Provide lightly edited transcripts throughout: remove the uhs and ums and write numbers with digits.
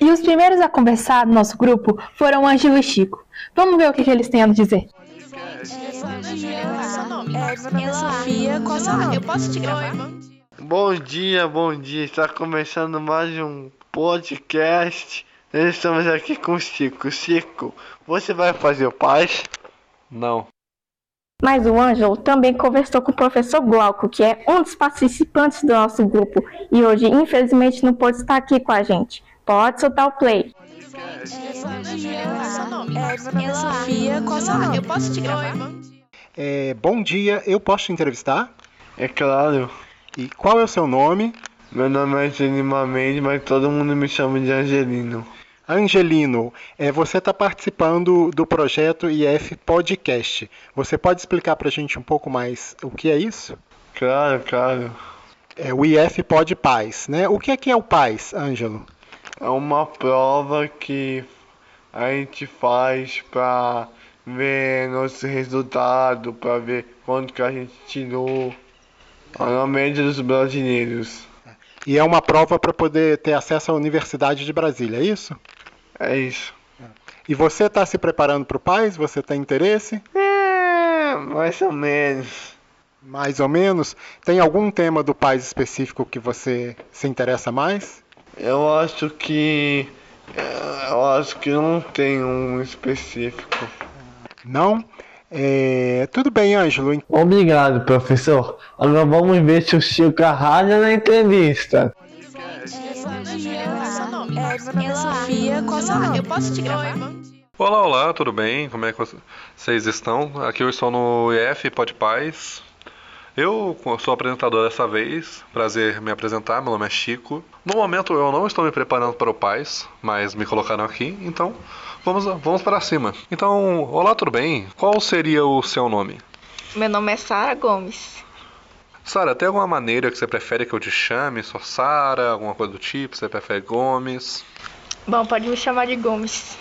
E os primeiros a conversar no nosso grupo foram o Ângelo e Chico. Vamos ver o que eles têm a nos dizer. Meu nome é Sofia, qual é o seu nome? Eu posso te gravar? Bom dia. Está começando mais um podcast. Nós estamos aqui com o Chico. Chico, você vai fazer o paz? Não. Mas o Ângelo também conversou com o professor Glauco, que é um dos participantes do nosso grupo. E hoje, infelizmente, não pôde estar aqui com a gente. Pode soltar o play. Meu nome é Sofia, qual é o seu nome? Eu posso te gravar? Bom dia, eu posso te entrevistar? É claro. E qual é o seu nome? Meu nome é Angelino Mendes, mas todo mundo me chama de Angelino. Angelino, você está participando do projeto IF Podcast. Você pode explicar para a gente um pouco mais o que é isso? Claro. O IF Pod Paz, né? O que é o Paz, Ângelo? É uma prova que a gente faz para ver nosso resultado, para ver quanto que a gente tirou na média dos brasileiros. E é uma prova para poder ter acesso à Universidade de Brasília, é isso? É isso. E você está se preparando para o PAS? Você tem interesse? Mais ou menos. Mais ou menos? Tem algum tema do PAS específico que você se interessa mais? Eu acho que não tem um específico. Não? Tudo bem, Ângelo. Obrigado, professor. Agora vamos ver se o Chico arrasa na entrevista. Meu nome é Sofia, qual é o seu nome? Eu posso te gravar? Olá, tudo bem? Como é que vocês estão? Aqui eu estou no IF Pod Paz. Eu sou apresentador dessa vez, prazer me apresentar, meu nome é Chico. No momento eu não estou me preparando para o PAS, mas me colocaram aqui, então vamos para cima. Então, olá, tudo bem? Qual seria o seu nome? Meu nome é Sara Gomes. Sara, tem alguma maneira que você prefere que eu te chame? Só Sara, alguma coisa do tipo? Você prefere Gomes? Bom, pode me chamar de Gomes.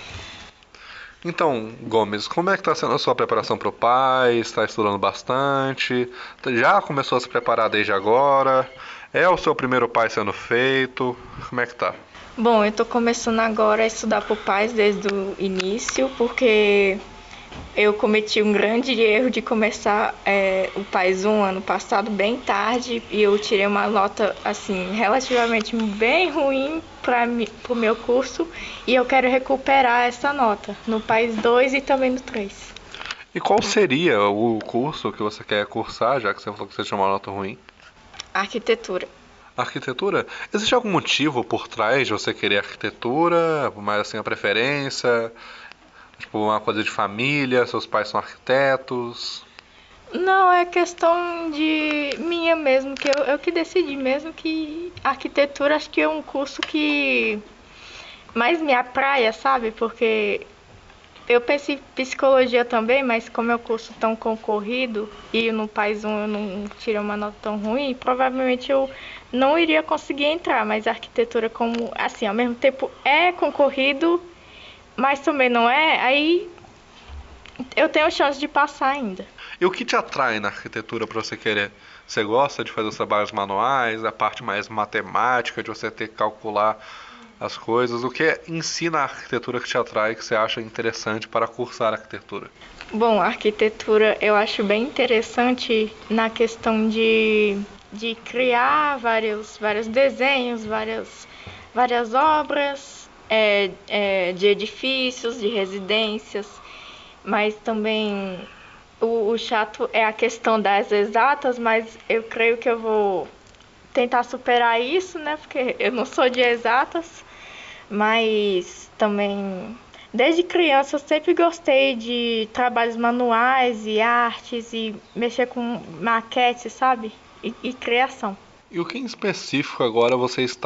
Então, Gomes, como é que está sendo a sua preparação para o PAS? Está estudando bastante? Já começou a se preparar desde agora? É o seu primeiro PAS sendo feito? Como é que tá? Bom, eu tô começando agora a estudar pro PAS desde o início, porque eu cometi um grande erro de começar o PAS 1 ano passado bem tarde, e eu tirei uma nota assim relativamente bem ruim pro meu curso, e eu quero recuperar essa nota no PAS 2 e também no 3. E qual seria o curso que você quer cursar, já que você falou que você tinha uma nota ruim? Arquitetura. Arquitetura? Existe algum motivo por trás de você querer arquitetura? Mais assim, a preferência? Tipo, uma coisa de família, seus pais são arquitetos? Não, é questão de minha mesmo, que eu que decidi mesmo que arquitetura acho que é um curso que mais me apraia, sabe? Porque eu pensei em psicologia também, mas como é um curso tão concorrido e no PAS 1 eu não tirei uma nota tão ruim, provavelmente eu não iria conseguir entrar, mas a arquitetura como, assim, ao mesmo tempo é concorrido, mas também não é, aí eu tenho chance de passar ainda. E o que te atrai na arquitetura para você querer? Você gosta de fazer os trabalhos manuais, a parte mais matemática, de você ter que calcular as coisas? O que ensina a arquitetura que te atrai, que você acha interessante para cursar arquitetura? Bom, a arquitetura eu acho bem interessante na questão de criar vários desenhos, várias obras, de edifícios, de residências, mas também o chato é a questão das exatas, mas eu creio que eu vou tentar superar isso, né? Porque eu não sou de exatas, mas também desde criança eu sempre gostei de trabalhos manuais e artes e mexer com maquete, sabe? E criação. E o que em específico agora você está